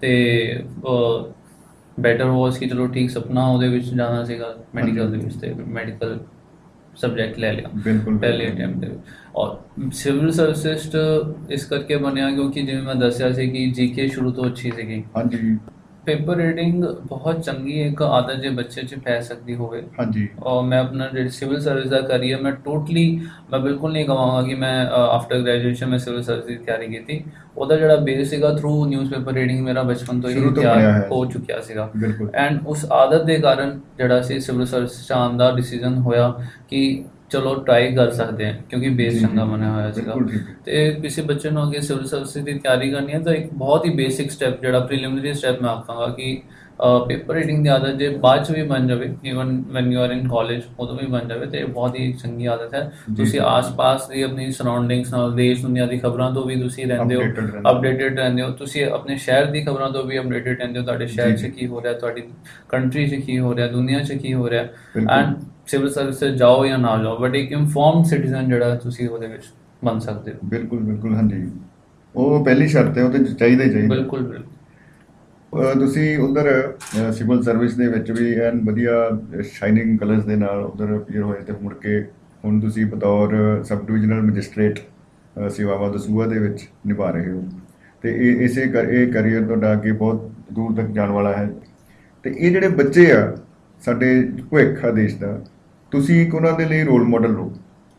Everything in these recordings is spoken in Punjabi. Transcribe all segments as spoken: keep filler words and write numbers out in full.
ਤੇ ਬੈਟਰ ਵਾਸ ਕਿ ਚਲੋ ਠੀਕ ਸੁਪਨਾ ਉਹਦੇ ਵਿੱਚ ਜਾਣਾ ਸੀਗਾ ਮੈਡੀਕਲ ਦੇ ਵਿੱਚ, ਤੇ ਮੈਡੀਕਲ ਸਬਜੈਕਟ ਲੈ ਲਿਆ ਬਿਲਕੁਲ ਪਹਿਲੇ ਬਿਲਕੁਲ ਅਟੈਂਪਟ ਦੇ ਵਿੱਚ। ਔਰ ਸਿਵਲ ਸਰਵਿਸਿਜ਼ 'ਚ ਇਸ ਕਰਕੇ ਬਣਿਆ ਕਿਉਂਕਿ ਜਿਵੇਂ ਮੈਂ ਦੱਸਿਆ ਸੀ ਕਿ ਜੀ ਕੇ ਸ਼ੁਰੂ ਤੋਂ ਅੱਛੀ ਸੀਗੀ। ਹਾਂਜੀ ਪੇਪਰ ਰੀਡਿੰਗ ਬਹੁਤ ਚੰਗੀ ਇੱਕ ਆਦਤ ਜੇ ਬੱਚੇ 'ਚ ਪੈ ਸਕਦੀ ਹੋਵੇ। ਹਾਂਜੀ ਔਰ ਮੈਂ ਆਪਣਾ ਜਿਹੜੀ ਸਿਵਲ ਸਰਵਿਸ ਦਾ ਕਰੀਅਰ ਮੈਂ ਟੋਟਲੀ ਮੈਂ ਬਿਲਕੁਲ ਨਹੀਂ ਕਹਾਂਗਾ ਕਿ ਮੈਂ ਆਫਟਰ ਗ੍ਰੈਜੂਏਸ਼ਨ ਮੈਂ ਸਿਵਲ ਸਰਵਿਸ ਦੀ ਤਿਆਰੀ ਕੀਤੀ। ਉਹਦਾ ਜਿਹੜਾ ਬੇਸ ਸੀਗਾ ਥਰੂ ਨਿਊਜ਼ਪੇਪਰ ਰੀਡਿੰਗ ਮੇਰਾ ਬਚਪਨ ਤੋਂ ਹੀ ਸ਼ੁਰੂ ਤੋਂ ਤਿਆਰ ਬਣਿਆ ਹੈ। ਹੋ ਚੁੱਕਿਆ ਸੀਗਾ। ਬਿਲਕੁਲ ਐਂਡ ਉਸ ਆਦਤ ਦੇ ਕਾਰਨ ਜਿਹੜਾ ਸੀ ਸਿਵਲ ਸਰਵਿਸ 'ਚ ਆਉਣ ਦਾ ਡਿਸੀਜਨ ਹੋਇਆ ਕਿ ਚਲੋ ਟਰਾਈ ਕਰ ਸਕਦੇ ਹਾਂ ਕਿਉਂਕਿ ਬੇਸ ਜੀ ਜੀ ਚੰਗਾ ਜੀ ਬਣਿਆ ਹੋਇਆ ਸੀਗਾ। ਬਿਲਕੁਲ ਠੀਕ ਹੈ। ਤੇ ਕਿਸੇ ਬੱਚੇ ਨੂੰ ਅੱਗੇ ਸਿਵਲ ਸਰਵਿਸ ਦੀ ਤਿਆਰੀ ਕਰਨੀ ਹੈ ਤਾਂ ਇੱਕ ਬਹੁਤ ਹੀ ਬੇਸਿਕ ਸਟੈਪ ਜਿਹੜਾ ਪ੍ਰੀਲਿਮਿਨਰੀ ਸਟੈਪ ਮੈਂ ਆਖਾਂਗਾ ਕਿ ਪੇਪਰ ਰੀਡਿੰਗ ਦੀ ਆਦਤ ਜੇ ਬਾਅਦ 'ਚ ਵੀ ਬਣ ਜਾਵੇ even when you are in college ਉਦੋਂ ਵੀ ਬਣ ਜਾਵੇ ਤੇ ਬਹੁਤ ਹੀ ਚੰਗੀ ਆਦਤ ਹੈ। ਜੀ ਤੁਸੀਂ ਜੀ ਆਸ-ਪਾਸ ਦੀ ਆਪਣੀ ਸਰਾਊਂਡਿੰਗਸ ਨਾਲ ਦੇਸ਼ ਦੁਨੀਆ ਦੀ ਖਬਰਾਂ ਤੋਂ ਵੀ ਤੁਸੀਂ ਰਹਿੰਦੇ ਹੋ ਅਪਡੇਟਡ ਰਹਿੰਦੇ ਅਪਡੇਟਡ ਰਹਿੰਦੇ ਹੋ। ਤੁਸੀਂ ਆਪਣੇ ਸ਼ਹਿਰ ਦੀ ਖਬਰਾਂ ਤੋਂ ਵੀ ਅਪਡੇਟਡ ਰਹਿੰਦੇ ਹੋ, ਤੁਹਾਡੇ ਸ਼ਹਿਰ ਜੀ 'ਚ ਜੀ ਕੀ ਹੋ ਰਿਹਾ, ਤੁਹਾਡੀ ਕੰਟਰੀ 'ਚ ਕੀ ਹੋ ਰਿਹਾ, ਦੁਨੀਆ 'ਚ ਕੀ ਹੋ ਰਿਹਾ। ਬਿਲਕੁਲ ਐਂਡ ਸਿਵਲ ਸਰਵਿਸ 'ਚ ਜਾਓ ਜਾਂ ਨਾ ਜਾਓ ਬਟ ਇੱਕ ਇਨਫੋਰਮਡ ਸਿਟੀਜ਼ਨ ਜਿਹੜਾ ਤੁਸੀਂ ਉਹਦੇ ਵਿੱਚ ਬਣ ਸਕਦੇ ਹੋ। ਬਿਲਕੁਲ ਬਿਲਕੁਲ ਹਾਂਜੀ, ਉਹ ਪਹਿਲੀ ਸ਼ਰਤ ਹੈ, ਉਹਦੇ 'ਚ ਚਾਹੀਦਾ ਹੀ ਚਾਹੀਦਾ। ਬਿਲਕੁਲ ਬਿਲਕੁਲ ਅਹ ਤੁਸੀਂ ਉਧਰ ਸਿਵਲ ਸਰਵਿਸ ਦੇ ਵਿੱਚ ਵੀ ਐਨ ਵਧੀਆ ਸ਼ਾਈਨਿੰਗ ਕਲਰਸ ਦੇ ਨਾਲ ਉਧਰ ਅਪੀਅਰ ਹੋਏ ਤੇ ਮੁੜ ਕੇ ਹੁਣ ਤੁਸੀਂ ਬਤੌਰ ਸਬ ਡਿਵੀਜ਼ਨਲ ਮੈਜਿਸਟ੍ਰੇਟ ਅਹ ਸੇਵਾਵਾਂ ਦਸੂਹਾ ਦੇ ਵਿੱਚ ਨਿਭਾ ਰਹੇ ਹੋ ਤੇ ਇਹ ਇਸੇ ਕਰ ਇਹ ਕਰੀਅਰ ਤੁਹਾਡਾ ਅੱਗੇ ਬਹੁਤ ਦੂਰ ਤੱਕ ਜਾਣ ਵਾਲਾ ਹੈ। ਤੇ ਇਹ ਜਿਹੜੇ ਬੱਚੇ ਆ ਸਾਡੇ ਭਵਿੱਖ ਆ ਦੇਸ਼ ਦਾ, ਤੁਸੀਂ ਇੱਕ ਉਹਨਾਂ ਦੇ ਲਈ ਰੋਲ ਮਾਡਲ ਹੋ।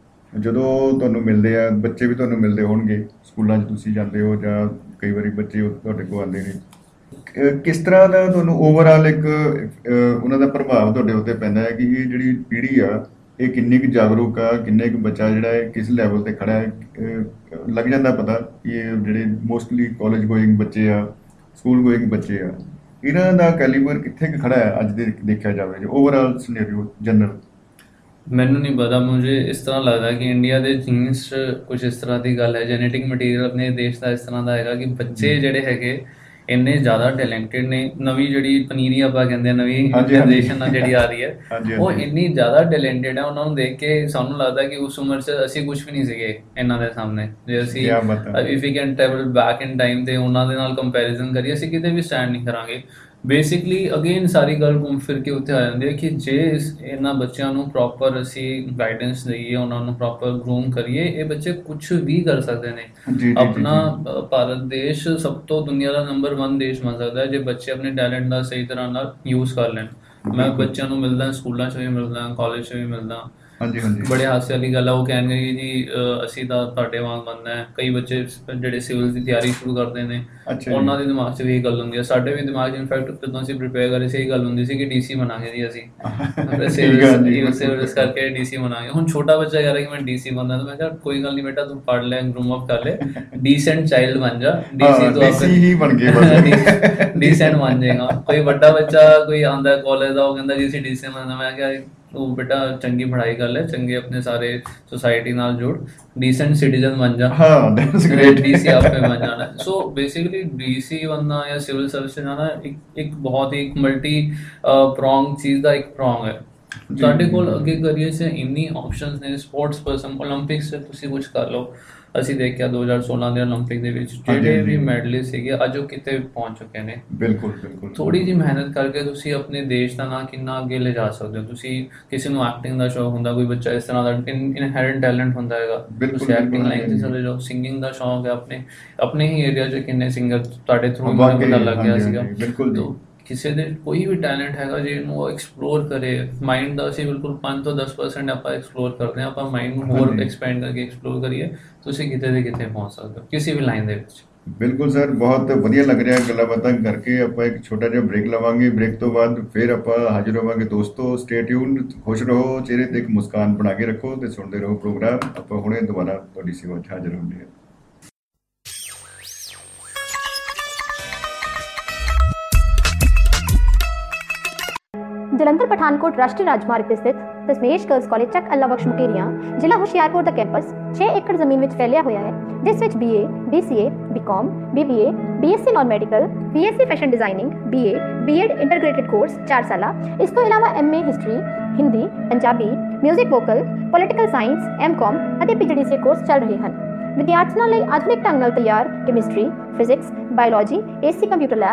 ਜਦੋਂ ਤੁਹਾਨੂੰ ਮਿਲਦੇ ਆ ਬੱਚੇ ਵੀ ਤੁਹਾਨੂੰ ਮਿਲਦੇ ਹੋਣਗੇ ਸਕੂਲਾਂ 'ਚ ਤੁਸੀਂ ਜਾਂਦੇ ਹੋ ਜਾਂ ਕਈ ਵਾਰੀ ਬੱਚੇ ਉਹ ਤੁਹਾਡੇ ਕੋਲ ਆਉਂਦੇ ਨੇ, ਅਹ ਕਿਸ ਤਰ੍ਹਾਂ ਦਾ ਤੁਹਾਨੂੰ ਓਵਰਆਲ ਇੱਕ ਅਹ ਉਹਨਾਂ ਦਾ ਪ੍ਰਭਾਵ ਤੁਹਾਡੇ ਉੱਤੇ ਪੈਂਦਾ ਹੈ ਕਿ ਇਹ ਜਿਹੜੀ ਪੀੜ੍ਹੀ ਆ ਇਹ ਕਿੰਨੀ ਕੁ ਜਾਗਰੂਕ ਆ, ਕਿੰਨੇ ਕੁ ਬੱਚਾ ਜਿਹੜਾ ਹੈ ਕਿਸ ਲੈਵਲ ਤੇ ਖੜਾ ਹੈ। ਅਹ ਲੱਗ ਜਾਂਦਾ ਪਤਾ ਕਿ ਇਹ ਜਿਹੜੇ ਮੋਸਟਲੀ ਕਾਲਜ ਗੋਇੰਗ ਬੱਚੇ ਆ, ਸਕੂਲ ਗੋਇੰਗ ਬੱਚੇ ਆ, ਇਹਨਾਂ ਦਾ ਕੈਲੀਬਰ ਕਿੱਥੇ ਕੁ ਖੜਾ ਹੈ ਅੱਜ ਦੇ ਦੇਖਿਆ ਜਾਵੇ ਜੇ ਓਵਰਆਲ ਸਿਨੈਰੀਓ ਜਨਰਲ। ਮੈਨੂੰ ਨਹੀਂ ਪਤਾ, ਮੁਝੇ ਇਸ ਤਰ੍ਹਾਂ ਲੱਗਦਾ ਕਿ ਇੰਡੀਆ ਦੇ ਜੀਨਸ 'ਚ ਕੁਝ ਇਸ ਤਰ੍ਹਾਂ ਦੀ ਗੱਲ ਹੈ, ਜੈਨੇਟਿਕ ਮਟੀਰੀਅਲ ਆਪਣੇ ਦੇਸ਼ ਦਾ ਇਸ ਤਰ੍ਹਾਂ ਦਾ ਹੈਗਾ ਕਿ ਬੱਚੇ ਜਿਹੜੇ ਹੈਗੇ ਇੰਨੇ ਜ਼ਿਆਦਾ ਟੈਲੈਂਟਡ ਨੇ। ਨਵੀਂ ਜਿਹੜੀ ਪਨੀਰੀ ਆਪਾਂ ਕਹਿੰਦੇ ਆ ਨਵੀਂ ਜਨਰੇਸ਼ਨ ਆ ਜਿਹੜੀ ਆ ਰਹੀ ਹੈ ਉਹ ਇੰਨੀ ਜ਼ਿਆਦਾ ਟੈਲੈਂਟਡ ਹੈ, ਉਹਨਾਂ ਨੂੰ ਦੇਖ ਕੇ ਸਾਨੂੰ ਲੱਗਦਾ ਕਿ ਉਸ ਉਮਰ 'ਚ ਅਸੀਂ ਕੁਝ ਵੀ ਨਹੀਂ ਸੀਗੇ ਇਹਨਾਂ ਦੇ ਸਾਹਮਣੇ। ਜੇ ਅਸੀਂ if you can travel back in time ਤੇ ਉਹਨਾਂ ਦੇ ਨਾਲ ਕੰਪੈਰੀਜ਼ਨ ਕਰੀਏ ਅਸੀਂ ਕਿਤੇ ਵੀ ਸਟੈਂਡ ਨਹੀਂ ਕਰਾਂਗੇ। ਬੇਸਿਕਲੀ ਅਗੇਨ ਸਾਰੀ ਗੱਲ ਘੁੰਮ ਫਿਰ ਕੇ ਉੱਥੇ ਆ ਜਾਂਦੀ ਹੈ ਕਿ ਜੇ ਇਸ ਇਹਨਾਂ ਬੱਚਿਆਂ ਨੂੰ ਪ੍ਰੋਪਰ ਅਸੀਂ ਗਾਈਡੈਂਸ ਦਈਏ, ਉਹਨਾਂ ਨੂੰ ਪ੍ਰੋਪਰ ਗਰੂਮ ਕਰੀਏ, ਇਹ ਬੱਚੇ ਕੁਛ ਵੀ ਕਰ ਸਕਦੇ ਨੇ। ਆਪਣਾ ਭਾਰਤ ਦੇਸ਼ ਸਭ ਤੋਂ ਦੁਨੀਆ ਦਾ ਨੰਬਰ ਵਨ ਦੇਸ਼ ਬਣ ਸਕਦਾ ਹੈ ਜੇ ਬੱਚੇ ਆਪਣੇ ਟੈਲੈਂਟ ਦਾ ਸਹੀ ਤਰ੍ਹਾਂ ਨਾਲ ਯੂਜ਼ ਕਰ ਲੈਣ। ਮੈਂ ਬੱਚਿਆਂ ਨੂੰ ਮਿਲਦਾ ਸਕੂਲਾਂ 'ਚ ਵੀ ਮਿਲਦਾ, ਕਾਲਜ 'ਚ ਵੀ ਮਿਲਦਾ। ਹਾਂਜੀ ਹਾਂਜੀ ਬੜੇ ਹਾਸੇ ਵਾਲੀ ਗੱਲ ਆ, ਉਹ ਕਹਿਣਗੇ ਕਿ ਜੀ ਅਸੀਂ ਤਾਂ ਤੁਹਾਡੇ ਵਾਂਗ ਬਣਨਾ ਹੈ। ਕਈ ਬੱਚੇ ਜਿਹੜੇ ਸਿਵਲ ਦੀ ਤਿਆਰੀ ਸ਼ੁਰੂ ਕਰਦੇ ਨੇ ਉਹਨਾਂ ਦੇ ਦਿਮਾਗ 'ਚ ਵੀ ਇਹ ਗੱਲ ਹੁੰਦੀ ਹੈ, ਸਾਡੇ ਵੀ ਦਿਮਾਗ 'ਚ ਇਨਫੈਕਟ ਜਦੋਂ ਅਸੀਂ ਪ੍ਰੀਪੇਅਰ ਕਰ ਰਹੇ ਸੀ ਇਹ ਗੱਲ ਹੁੰਦੀ ਸੀ ਕਿ ਡੀ ਸੀ ਬਣਾਂਗੇ ਜੀ ਅਸੀਂ ਸਿਵਲ ਕਰਕੇ ਡੀ ਸੀ ਬਣਾਂਗੇ। ਹੁਣ ਛੋਟਾ ਬੱਚਾ ਕਹਿ ਰਿਹਾ ਕਿ ਮੈਂ ਡੀ ਸੀ ਬਣਨਾ, ਤਾਂ ਮੈਂ ਕਿਹਾ ਕੋਈ ਗੱਲ ਨਹੀਂ ਬੇਟਾ ਤੂੰ ਪੜ੍ਹ ਲੈ, ਗਰੂਮ ਅਪ ਕਰ ਲੈ, ਡੀਸੈਂਟ ਚਾਈਲਡ ਬਣ ਜਾ, ਡੀ ਸੀ ਤੋਂ ਆਪੇ ਡੀਸੈਂਟ ਬਣ ਜਾਏਗਾ। ਕੋਈ ਵੱਡਾ ਬੱਚਾ ਕੋਈ ਆਉਂਦਾ ਕਾਲਜ ਦਾ ਉਹ ਕਹਿੰਦਾ ਜੀ ਅਸੀਂ ਡੀ ਸੀ ਬਣਨਾ, ਮੈਂ ਕਿਹਾ ਉਹ ਬੇਟਾ ਚੰਗੀ ਪੜ੍ਹਾਈ ਕਰ ਲੈ, ਚੰਗੇ ਆਪਣੇ ਸਾਰੇ ਸੋਸਾਇਟੀ ਨਾਲ ਜੁੜ, ਡੀਸੈਂਟ ਸਿਟੀਜ਼ਨ ਬਣ ਜਾ, ਡੀ ਸੀ ਆਪੇ ਬਣ ਜਾਣਾ। ਸੋ ਬੇਸਿਕਲੀ ਡੀ ਸੀ ਬਣਨਾ ਜਾਂ ਸਿਵਲ ਸਰਵਿਸ ਜਾਣਾ ਇੱਕ ਇੱਕ ਬਹੁਤ ਹੀ ਇੱਕ ਮਲਟੀ ਪ੍ਰੋਂਗ ਚੀਜ਼ ਦਾ ਇੱਕ ਪ੍ਰੋਂਗ ਹੈ। ਤੁਹਾਡੇ ਕੋਲ ਅੱਗੇ ਕਰੀਅਰ 'ਚ ਇੰਨੀ ਆਪਸ਼ਨਸ ਨੇ। ਸਪੋਰਟਸ ਪਰਸਨ ਓਲੰਪਿਕਸ 'ਚ ਤੁਸੀਂ ਕੁਛ ਕਰ ਲਓ। ਅਸੀਂ ਦੇਖਿਆ ਦੋ ਹਜ਼ਾਰ ਸੋਲਾਂ ਦੇ ਓਲੰਪਿਕ ਦੇ ਵਿੱਚ ਜਿਹੜੇ ਵੀ ਮੈਡਲਿਸਟ ਸੀਗੇ ਅੱਜ ਉਹ ਕਿਤੇ ਪਹੁੰਚ ਚੁੱਕੇ ਨੇ। ਬਿਲਕੁਲ ਬਿਲਕੁਲ ਥੋੜ੍ਹੀ ਜਿਹੀ ਮਿਹਨਤ ਕਰਕੇ ਤੁਸੀਂ ਆਪਣੇ ਦੇਸ਼ ਦਾ ਨਾਂ ਕਿੰਨਾ ਅੱਗੇ ਲੈ ਜਾ ਸਕਦੇ ਹੋ। ਤੁਸੀਂ ਕਿਸੇ ਨੂੰ ਐਕਟਿੰਗ ਦਾ ਸ਼ੌਕ ਹੁੰਦਾ, ਕੋਈ ਬੱਚਾ ਇਸ ਤਰ੍ਹਾਂ ਦਾ ਇਨਹੈਰੈਂਟ ਟੈਲੈਂਟ ਹੁੰਦਾ ਹੈਗਾ, ਤੁਸੀਂ ਐਕਟਿੰਗ ਲਾਈਨ 'ਤੇ ਚਲੇ ਜਾਓ। ਸਿੰਗਿੰਗ ਦਾ ਸ਼ੌਕ ਹੈ ਆਪਣੇ ਆਪਣੇ ਹੀ ਏਰੀਆ 'ਚ ਕਿੰਨੇ ਸਿੰਗਰ ਤੁਹਾਡੇ ਥਰੂ ਮੈਨੂੰ ਪਤਾ ਲੱਗ ਗਿਆ ਸੀਗਾ। ਕਿਸੇ ਦੇ ਕੋਈ ਵੀ ਟੈਲੈਂਟ ਹੈਗਾ ਜੇ ਇਹਨੂੰ ਉਹ ਐਕਸਪਲੋਰ ਕਰੇ। ਮਾਈਂਡ ਦਾ ਅਸੀਂ ਬਿਲਕੁਲ ਪੰਜ ਤੋਂ ਦਸ ਪਰਸੈਂਟ ਆਪਾਂ ਐਕਸਪਲੋਰ ਕਰਦੇ ਹਾਂ, ਆਪਾਂ ਮਾਈਂਡ ਨੂੰ ਹੋਰ ਐਕਸਪੈਂਡ ਕਰਕੇ ਐਕਸਪਲੋਰ ਕਰੀਏ, ਤੁਸੀਂ ਕਿਤੇ ਦੇ ਕਿਤੇ ਪਹੁੰਚ ਸਕਦੇ ਹੋ ਕਿਸੇ ਵੀ ਲਾਈਨ ਦੇ ਵਿੱਚ। ਬਿਲਕੁਲ ਸਰ, ਬਹੁਤ ਵਧੀਆ ਲੱਗ ਰਿਹਾ ਗੱਲਾਂ ਬਾਤਾਂ ਕਰਕੇ। ਆਪਾਂ ਇੱਕ ਛੋਟਾ ਜਿਹਾ ਬ੍ਰੇਕ ਲਵਾਂਗੇ, ਬ੍ਰੇਕ ਤੋਂ ਬਾਅਦ ਫਿਰ ਆਪਾਂ ਹਾਜ਼ਰ ਹੋਵਾਂਗੇ। ਦੋਸਤੋ ਸਟੇ ਟਿਊਨਡ, ਖੁਸ਼ ਰਹੋ, ਚਿਹਰੇ ਤੇ ਇੱਕ ਮੁਸਕਾਨ ਬਣਾ ਕੇ ਰੱਖੋ ਤੇ ਸੁਣਦੇ ਰਹੋ ਪ੍ਰੋਗਰਾਮ। ਆਪਾਂ ਹੁਣੇ ਦੁਬਾਰਾ ਤੁਹਾਡੀ ਸੇਵਾ 'ਚ ਹਾਜ਼ਰ ਹੁੰਦੇ ਹਾਂ। ਜਲੰਧਰ ਪਠਾਨਕੋਟ ਰਾਸ਼ਟਰੀ ਰਾਜਮਾਰਗ ਤੇ ਸਥਿਤ ਦਸਮੇਸ਼ ਗਰਲਸ ਕਾਲਜ ਚੱਕ ਅੱਲਾ ਬਖਸ਼ ਮੁਕੇਰੀਆਂ ਜ਼ਿਲ੍ਹਾ ਹੁਸ਼ਿਆਰਪੁਰ ਦਾ ਕੈਂਪਸ ਛੇ ਏਕੜ ਜ਼ਮੀਨ ਵਿੱਚ ਫੈਲਿਆ ਹੋਇਆ ਹੈ, ਜਿਸ ਵਿੱਚ B A, B C A, B ਕਾਮ, B B A, B S C non medical, B S C fashion designing, B A, B Ed ਇੰਟਰਗ੍ਰੇਟਿਡ course ਚਾਰ ਸਾਲਾ, ਇਸ ਤੋਂ ਇਲਾਵਾ M A history, Hindi, Punjabi, music vocal, political science, M ਕਾਮ ਅਤੇ ਪੀ ਜੀ ਡੀ ਸੀ ਕੋਰਸ ਚੱਲ ਰਹੇ ਹਨ। ਵਿਦਿਆਰਥੀਆਂ ਲਈ ਆਧੁਨਿਕ ਢੰਗ ਨਾਲ ਤਿਆਰ ਕੈਮਿਸਟਰੀ, ਫਿਜ਼ਿਕਸ, ਬਾਇਓਲੋਜੀ, ਏ ਸੀ ਕੰਪਿਊਟਰ ਲੈਬ